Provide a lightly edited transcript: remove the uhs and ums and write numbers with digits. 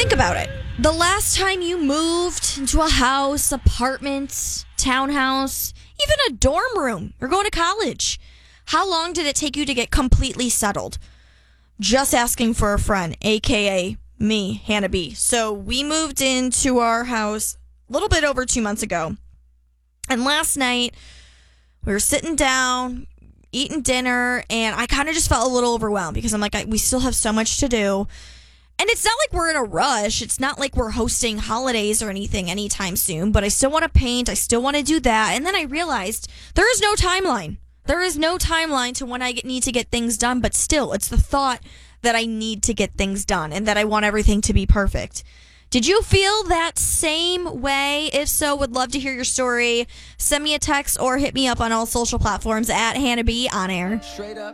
Think about it. The last time you moved into a house, apartment, townhouse, even a dorm room, you're going to college. How long did it take you to get completely settled? Just asking for a friend, aka me, Hannah B. So we moved into our house a little bit over 2 months ago. And last night, we were sitting down, eating dinner, and I kind of just felt a little overwhelmed because I'm like, we still have so much to do. And it's not like we're in a rush. It's not like we're hosting holidays or anything anytime soon, but I still want to paint. I still want to do that. And then I realized there is no timeline. There is no timeline to when I need to get things done, but still, it's the thought that I need to get things done and that I want everything to be perfect. Did you feel that same way? If so, would love to hear your story. Send me a text or hit me up on all social platforms at Hannah B on air. Straight up.